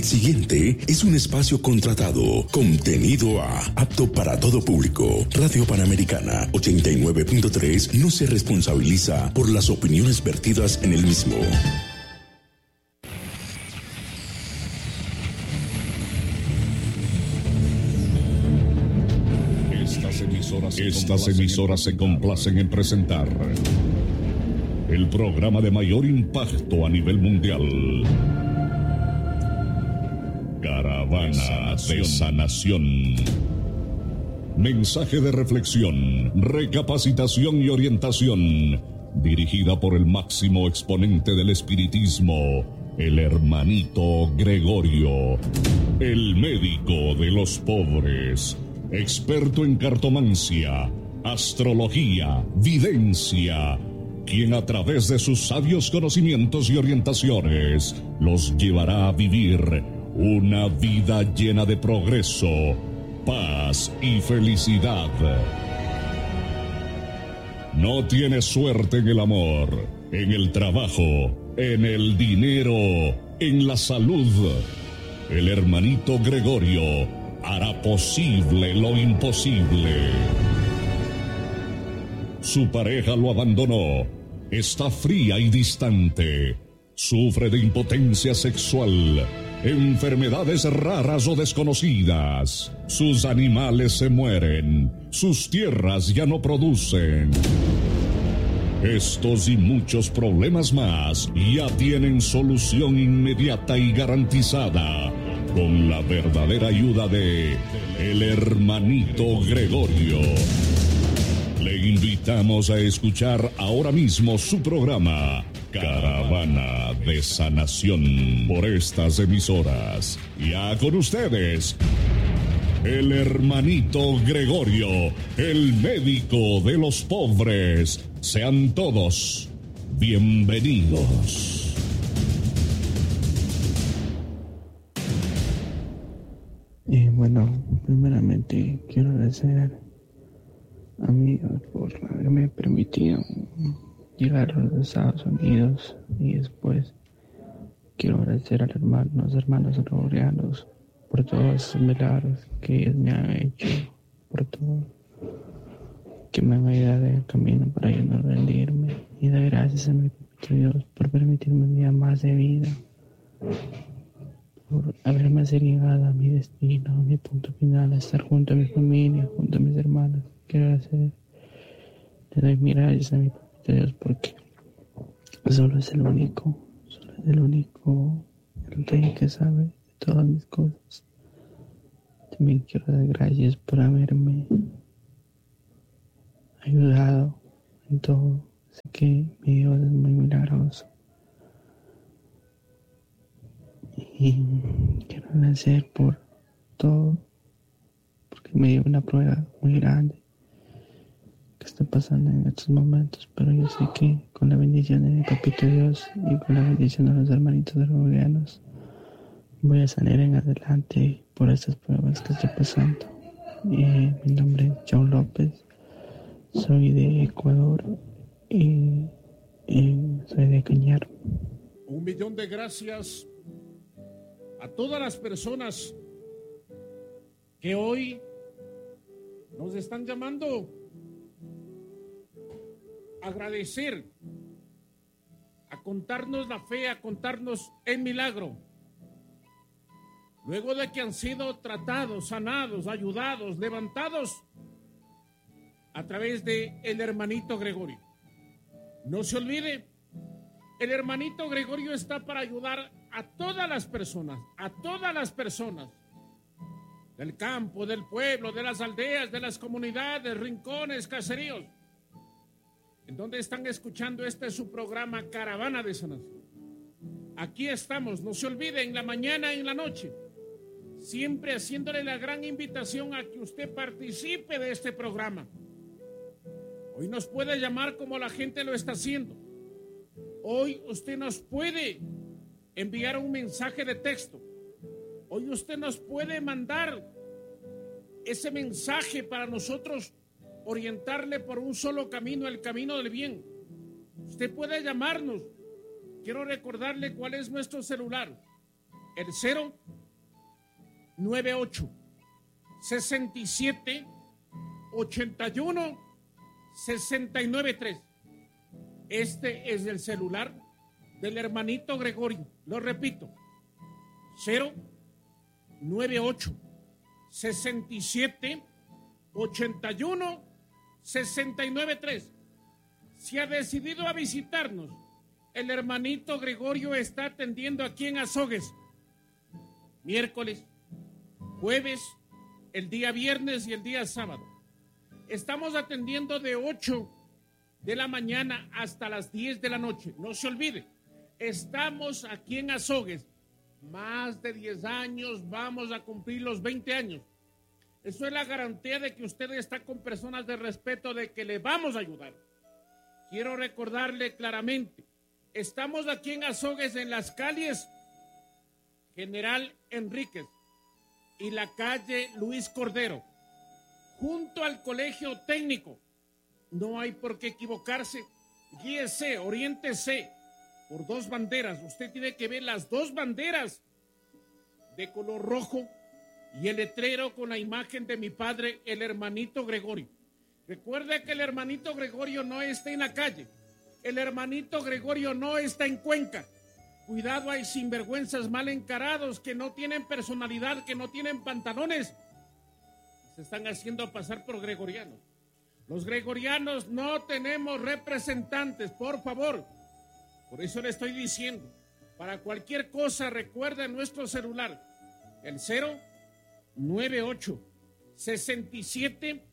El siguiente es un espacio contratado, contenido apto para todo público. Radio Panamericana 89.3 no se responsabiliza por las opiniones vertidas en el mismo. Estas emisoras se complacen en presentar el programa de mayor impacto a nivel mundial. Caravana de Sanación. Mensaje de reflexión, recapacitación y orientación, dirigida por el máximo exponente del espiritismo, el hermanito Gregorio, el médico de los pobres, experto en cartomancia, astrología, videncia, quien a través de sus sabios conocimientos y orientaciones los llevará a vivir una vida llena de progreso, paz y felicidad. No tienes suerte en el amor, en el trabajo, en el dinero, en la salud. El hermanito Gregorio hará posible lo imposible. Su pareja lo abandonó, está fría y distante, sufre de impotencia sexual, enfermedades raras o desconocidas. Sus animales se mueren, sus tierras ya no producen. Estos y muchos problemas más ya tienen solución inmediata y garantizada con la verdadera ayuda de el hermanito Gregorio. Le invitamos a escuchar ahora mismo su programa Caravana de Sanación por estas emisoras. Ya con ustedes, el hermanito Gregorio, el médico de los pobres. Sean todos bienvenidos. Bueno, primeramente quiero agradecer a mi Dios por haberme permitido llegar a los Estados Unidos, y después quiero agradecer a los hermanos gregorianos por todos esos milagros que ellos me han hecho, por todo que me han ayudado en el camino para yo no rendirme, y dar gracias a mi Dios por permitirme un día más de vida, por haberme llegado a mi destino, a mi punto final, a estar junto a mi familia, junto a mis hermanos. Quiero hacer, le doy mis gracias a mi Dios porque solo es el único, el rey que sabe de todas mis cosas. También quiero dar gracias por haberme ayudado en todo. Sé que mi Dios es muy milagroso. Y quiero agradecer por todo, porque me dio una prueba muy grande que está pasando en estos momentos, pero yo sé que con la bendición de mi papito Dios y con la bendición de los hermanitos gregorianos voy a salir en adelante por estas pruebas que estoy pasando. Mi nombre es John López, soy de Ecuador y soy de Cañar. 1,000,000 de gracias a todas las personas que hoy nos están llamando a agradecer, a contarnos la fe, a contarnos el milagro. Luego de que han sido tratados, sanados, ayudados, levantados a través de el hermanito Gregorio. No se olvide, el hermanito Gregorio está para ayudar a todas las personas del campo, del pueblo, de las aldeas, de las comunidades, rincones, caseríos, en donde están escuchando su programa Caravana de Sanación. Aquí estamos, no se olvide, en la mañana y en la noche, siempre haciéndole la gran invitación a que usted participe de este programa. Hoy nos puede llamar como la gente lo está haciendo. Hoy usted nos puede enviar un mensaje de texto. Hoy usted nos puede mandar ese mensaje para nosotros orientarle por un solo camino, el camino del bien. Usted puede llamarnos. Quiero recordarle cuál es nuestro celular. el 098 67 81 693. Este es el celular del hermanito Gregorio. Lo repito, 098 67 81 693. Si ha decidido a visitarnos, el hermanito Gregorio está atendiendo aquí en Azogues miércoles, jueves, el día viernes y el día sábado. Estamos atendiendo de 8 de la mañana hasta las 10 de la noche. No se olvide, estamos aquí en Azogues. Más de 10 años, vamos a cumplir los 20 años. Eso es la garantía de que usted está con personas de respeto, de que le vamos a ayudar. Quiero recordarle claramente, estamos aquí en Azogues en las calles General Enríquez y la calle Luis Cordero, junto al Colegio Técnico. No hay por qué equivocarse. Guíese, oriéntese por dos banderas. Usted tiene que ver las dos banderas de color rojo y el letrero con la imagen de mi padre, el hermanito Gregorio. Recuerde que el hermanito Gregorio no está en la calle. El hermanito Gregorio no está en Cuenca. Cuidado, hay sinvergüenzas mal encarados que no tienen personalidad, que no tienen pantalones. Se están haciendo pasar por gregorianos. Los gregorianos no tenemos representantes, por favor. Por eso le estoy diciendo, para cualquier cosa recuerde nuestro celular, el 098 67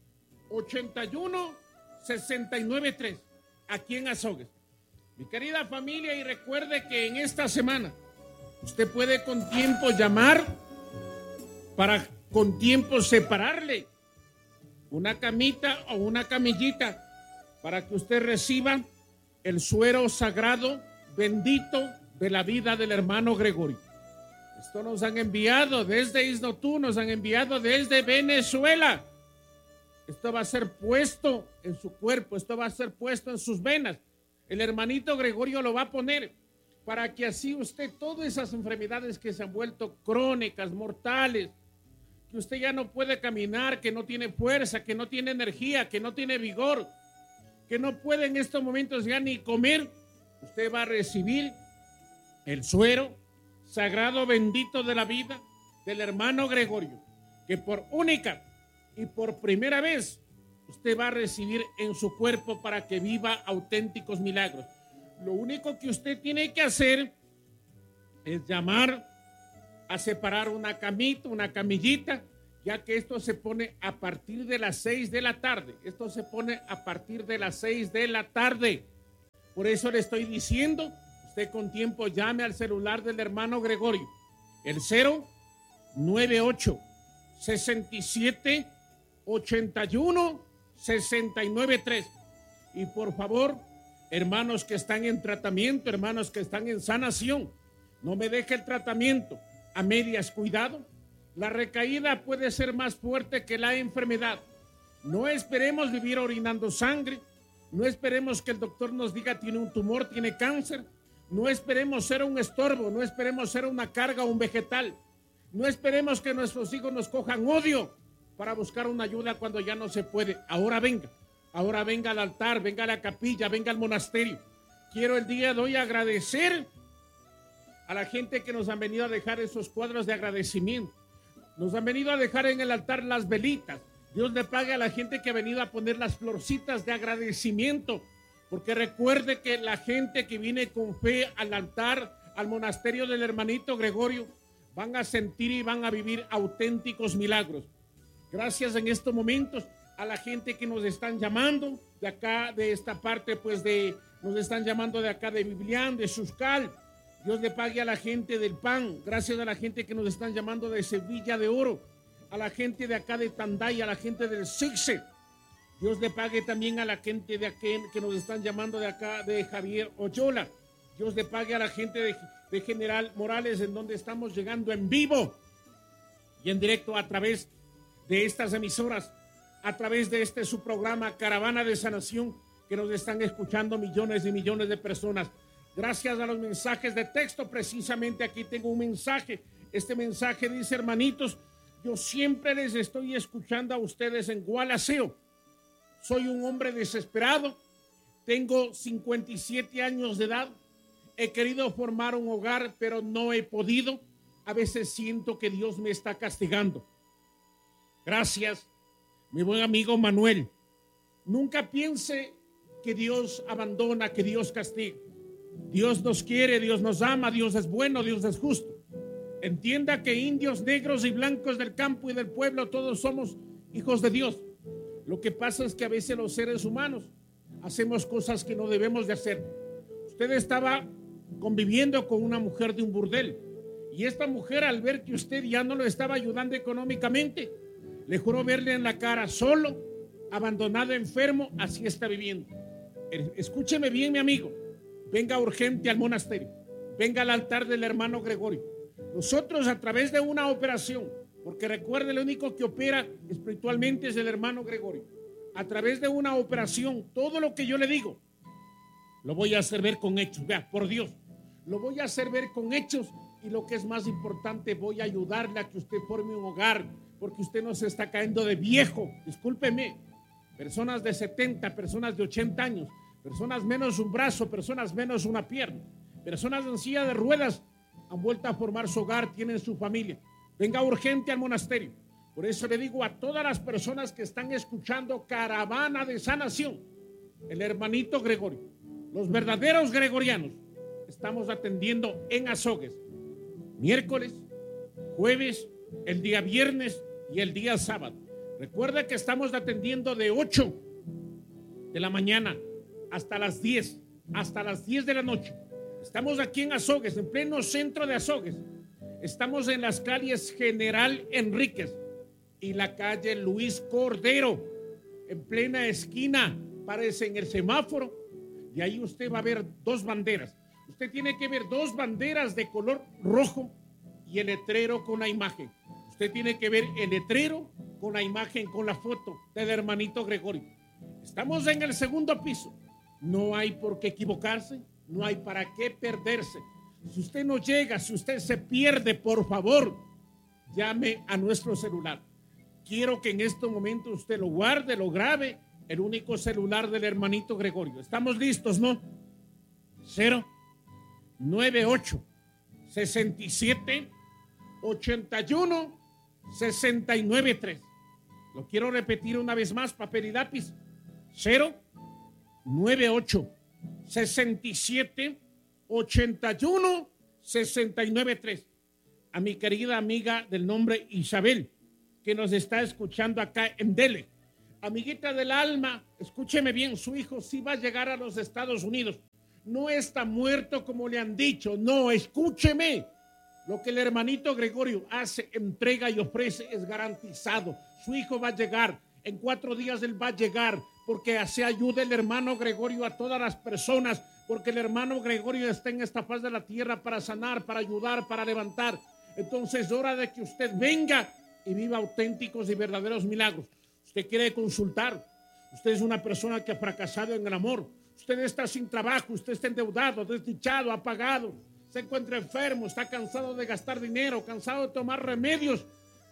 81 693, aquí en Azogues. Mi querida familia, y recuerde que en esta semana usted puede con tiempo llamar para con tiempo separarle una camita o una camillita para que usted reciba el suero sagrado bendito de la vida del hermano Gregorio. Esto nos han enviado desde Isnotú, nos han enviado desde Venezuela. Esto va a ser puesto en su cuerpo, esto va a ser puesto en sus venas. El hermanito Gregorio lo va a poner para que así usted, todas esas enfermedades que se han vuelto crónicas, mortales, que usted ya no puede caminar, que no tiene fuerza, que no tiene energía, que no tiene vigor, que no puede en estos momentos ya ni comer, usted va a recibir el suero sagrado bendito de la vida del hermano Gregorio, que por única y por primera vez usted va a recibir en su cuerpo para que viva auténticos milagros. Lo único que usted tiene que hacer es llamar a separar una camita, una camillita, ya que esto se pone a partir de las 6 de la tarde. Esto se pone a partir de las 6 de la tarde. Por eso le estoy diciendo, usted con tiempo llame al celular del hermano Gregorio, el 098 67 81 693. Y por favor, hermanos que están en tratamiento, hermanos que están en sanación, no me deje el tratamiento a medias. Cuidado, la recaída puede ser más fuerte que la enfermedad. No esperemos vivir orinando sangre, no esperemos que el doctor nos diga tiene un tumor, tiene cáncer, no esperemos ser un estorbo, no esperemos ser una carga o un vegetal, no esperemos que nuestros hijos nos cojan odio para buscar una ayuda cuando ya no se puede. Ahora venga al altar, venga a la capilla, venga al monasterio. Quiero el día de hoy agradecer a la gente que nos han venido a dejar esos cuadros de agradecimiento. Nos han venido a dejar en el altar las velitas. Dios le pague a la gente que ha venido a poner las florcitas de agradecimiento. Porque recuerde que la gente que viene con fe al altar, al monasterio del hermanito Gregorio, van a sentir y van a vivir auténticos milagros. Gracias en estos momentos a la gente que nos están llamando de acá, de esta parte, pues nos están llamando de acá de Biblián, de Suscal. Dios le pague a la gente del PAN. Gracias a la gente que nos están llamando de Sevilla de Oro, a la gente de acá de Tandaya, a la gente del Sixe. Dios le pague también a la gente de aquí que nos están llamando de acá de Javier Ochola. Dios le pague a la gente de General Morales, en donde estamos llegando en vivo y en directo a través de estas emisoras, a través de su programa Caravana de Sanación, que nos están escuchando millones y millones de personas. Gracias a los mensajes de texto, precisamente aquí tengo un mensaje Este mensaje dice: hermanitos, yo siempre les estoy escuchando a ustedes en Gualaceo. Soy un hombre desesperado, tengo 57 años de edad, he querido formar un hogar, pero no he podido. A veces siento que Dios me está castigando. Gracias, mi buen amigo Manuel. Nunca piense que Dios abandona, que Dios castiga. Dios nos quiere, Dios nos ama, Dios es bueno, Dios es justo. Entienda que indios, negros y blancos del campo y del pueblo, todos somos hijos de Dios. Lo que pasa es que a veces los seres humanos hacemos cosas que no debemos de hacer. Usted estaba conviviendo con una mujer de un burdel, y esta mujer, al ver que usted ya no lo estaba ayudando económicamente, le juró verle en la cara solo, abandonado, enfermo. Así está viviendo. Escúcheme bien, mi amigo. Venga urgente al monasterio, venga al altar del hermano Gregorio. Nosotros, a través de una operación, porque recuerde, lo único que opera espiritualmente es el hermano Gregorio. A través de una operación, todo lo que yo le digo lo voy a hacer ver con hechos. Vea, por Dios, lo voy a hacer ver con hechos. Y lo que es más importante, voy a ayudarle a que usted forme un hogar, porque usted no se está cayendo de viejo. Discúlpeme, personas de 70, personas de 80 años, personas menos un brazo, personas menos una pierna, personas en silla de ruedas han vuelto a formar su hogar, tienen su familia. Venga urgente al monasterio. Por eso le digo a todas las personas que están escuchando Caravana de Sanación, el hermanito Gregorio, los verdaderos gregorianos, estamos atendiendo en Azogues, miércoles, jueves, el día viernes y el día sábado. Recuerda que estamos atendiendo de 8 de la mañana hasta las 10 de la noche. Estamos aquí en Azogues, en pleno centro de Azogues. Estamos en las calles General Enríquez y la calle Luis Cordero, en plena esquina. Párese en el semáforo y ahí usted va a ver dos banderas. Usted tiene que ver dos banderas de color rojo y el letrero con la imagen. Usted tiene que ver el letrero con la imagen, con la foto del hermanito Gregorio. Estamos en el segundo piso. No hay por qué equivocarse, no hay para qué perderse. Si usted no llega, si usted se pierde, por favor, llame a nuestro celular. Quiero que en este momento usted lo guarde, lo grabe, el único celular del hermanito Gregorio. ¿Estamos listos, no? 098 67 81 693. Lo quiero repetir una vez más, papel y lápiz. 098 67 81 693. A mi querida amiga del nombre Isabel, que nos está escuchando acá en Dele. Amiguita del alma, escúcheme bien, su hijo sí va a llegar a los Estados Unidos. No está muerto como le han dicho, no, escúcheme. Lo que el hermanito Gregorio hace, entrega y ofrece es garantizado. Su hijo va a llegar, en 4 días él va a llegar, porque así ayuda el hermano Gregorio a todas las personas, porque el hermano Gregorio está en esta faz de la tierra para sanar, para ayudar, para levantar. Entonces es hora de que usted venga y viva auténticos y verdaderos milagros. Usted quiere consultar, usted es una persona que ha fracasado en el amor, usted está sin trabajo, usted está endeudado, desdichado, apagado, se encuentra enfermo, está cansado de gastar dinero, cansado de tomar remedios.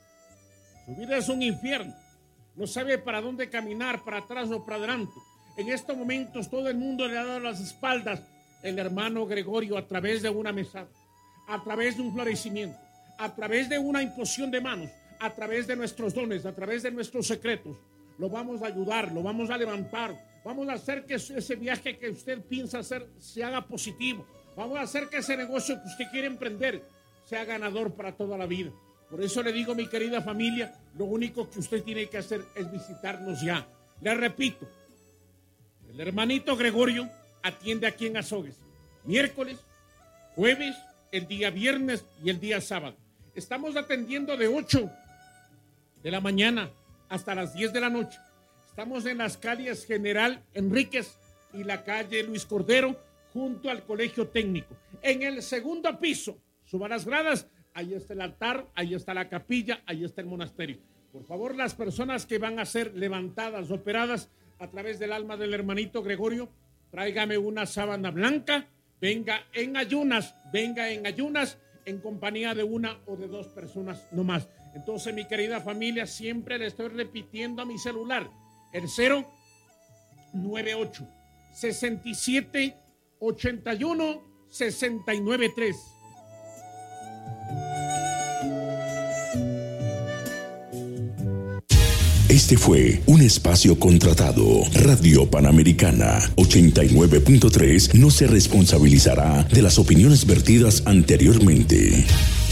Su vida es un infierno, no sabe para dónde caminar, para atrás o para adelante. En estos momentos todo el mundo le ha dado las espaldas. El hermano Gregorio, a través de una mesada, a través de un florecimiento, a través de una imposición de manos, a través de nuestros dones, a través de nuestros secretos, lo vamos a ayudar, lo vamos a levantar, vamos a hacer que ese viaje que usted piensa hacer se haga positivo, vamos a hacer que ese negocio que usted quiere emprender sea ganador para toda la vida. Por eso le digo, mi querida familia, lo único que usted tiene que hacer es visitarnos ya. Le repito, el hermanito Gregorio atiende aquí en Azogues, miércoles, jueves, el día viernes y el día sábado. Estamos atendiendo de 8 de la mañana hasta las 10 de la noche. Estamos en las calles General Enríquez y la calle Luis Cordero, junto al Colegio Técnico. En el segundo piso, suba las gradas, ahí está el altar, ahí está la capilla, ahí está el monasterio. Por favor, las personas que van a ser levantadas, operadas a través del alma del hermanito Gregorio, tráigame una sábana blanca, venga en ayunas en compañía de una o de dos personas no más. Entonces, mi querida familia, siempre le estoy repitiendo a mi celular, el 098 67 81 693. Este fue un espacio contratado. Radio Panamericana 89.3 no se responsabilizará de las opiniones vertidas anteriormente.